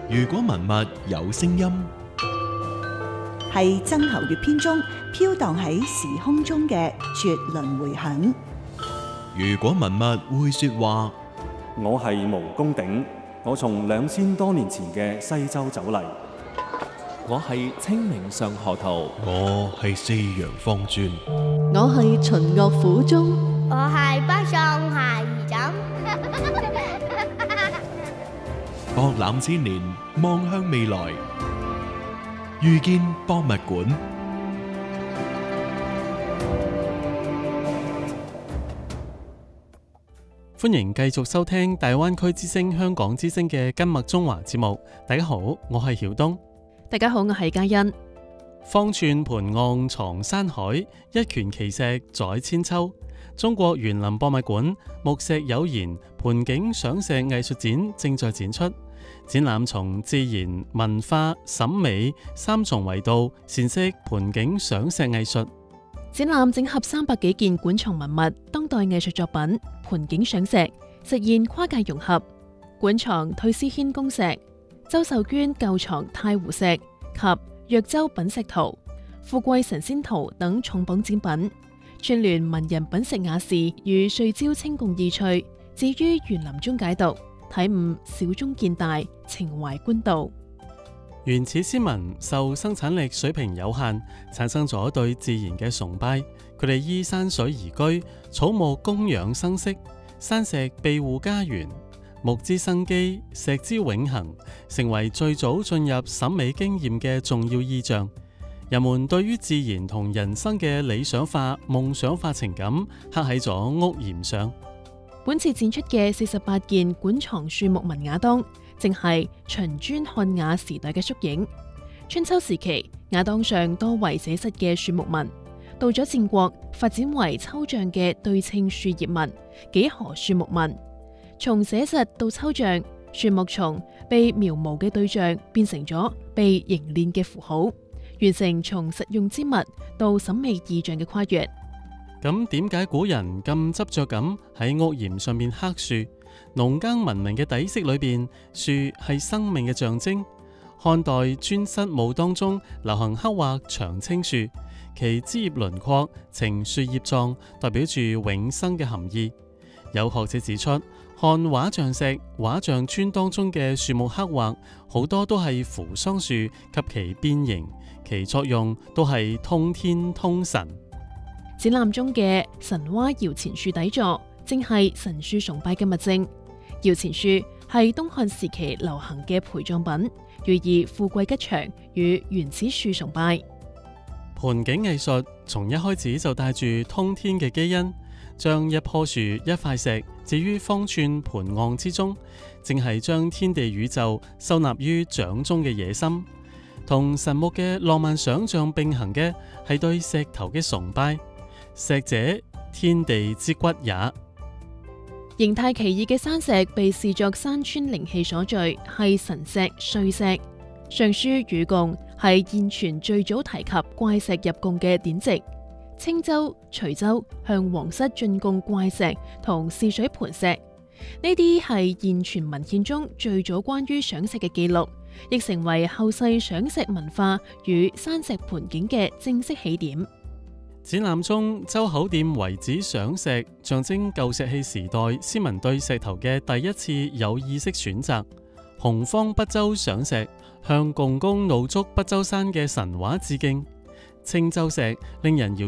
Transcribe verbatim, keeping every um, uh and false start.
如果文物有聲音， 係曾侯乙編中飄蕩喺時空中嘅絕倫迴響。 如果文物會說話， 我係毛公鼎，我從兩千多年前嘅西周走嚟。 我係清明上河圖， 我係四陽方尊， 我係秦岳府中， 我係北宋孩兒枕。 博覽千年，望向未來，遇見博物館。 歡迎繼續收聽大灣區之聲香港之聲嘅今麥中華節目。大家好，我係曉東。 大家好，我係嘉欣。方寸盤岸藏山海，一拳奇石載千秋。中國園林博物館木石有言盆景賞石藝術展正在展出，展覽從自然、文化、審美三重維度闡釋盆景賞石藝術。 展覽整合三百幾件館藏文物、當代藝術作品、盆景賞石，實現跨界融合。館藏退思軒公石、周秀娟舊藏太湖石及藥洲品石圖、富貴神仙圖等重磅展品，串聯文人品石雅士與歲朝清共異趣，置於園林中解讀，體悟小中見大，情懷官道。 原始先民受生產力水平有限，產生咗對自然嘅崇拜。佢哋依山水而居，草木供養生息，山石庇護家園，木之生機，石之永恆，成為最早進入審美經驗嘅重要意象。人們對於自然同人生嘅理想化、夢想化情感刻喺咗屋檐上。 本次展出嘅四十八件館藏樹木文雅當，正係秦磚漢雅時代嘅縮影。春秋時期，雅當上多為寫實嘅樹木紋，到咗戰國發展為抽象嘅對稱樹葉紋、幾何樹木紋。從寫實到抽象，樹木從被描摹嘅對象變成咗被凝練嘅符號，完成從實用之物到審美意象嘅跨越。 咁點解古人咁執着咁喺屋檐上面刻樹？農耕文明嘅底色裏邊，樹係生命嘅象徵。漢代尊室墓當中流行刻畫長青樹，其枝葉輪廓呈樹葉狀，代表住永生嘅含義。有學者指出，漢畫像石、畫像村當中嘅樹木刻畫，好多都係扶桑樹及其變形，其作用都係通天通神。 展覽中嘅神窪搖錢樹底座，正係神樹崇拜嘅物證。搖錢樹係東漢時期流行嘅陪葬品，寓意富貴吉祥與原始樹崇拜。 盆景藝術從一開始就帶住通天嘅基因，將一棵樹、一塊石置於方寸盤岸之中，正係將天地宇宙收納於掌中嘅野心。同神木嘅浪漫想象並行嘅係對石頭嘅崇拜。石者，天地之骨也。 形態奇異嘅山石被視作山川靈氣所聚，係神石、歲石。尚書禹貢係現存最早提及怪石入貢嘅典籍。青州、徐州向皇室進貢怪石同試水盤石，呢啲係現存文獻中最早關於賞石嘅記錄，亦成為後世賞石文化與山石盆景嘅正式起點。 展覽中，周口店遺址賞石，象徵舊石器時代先民對石頭嘅第一次有意識選擇。洪荒北周賞石，向共工怒築北周山嘅神話致敬。青州石令人遙